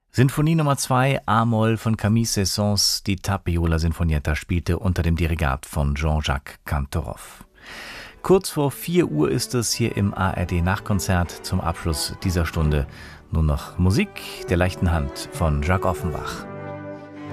Sinfonie Nummer 2, A-Moll von Camille Saint-Saëns, die Tapiola Sinfonietta spielte unter dem Dirigat von Jean-Jacques Cantoroff. Kurz vor 4 Uhr ist es hier im ARD-Nachkonzert. Zum Abschluss dieser Stunde nur noch Musik der leichten Hand von Jacques Offenbach.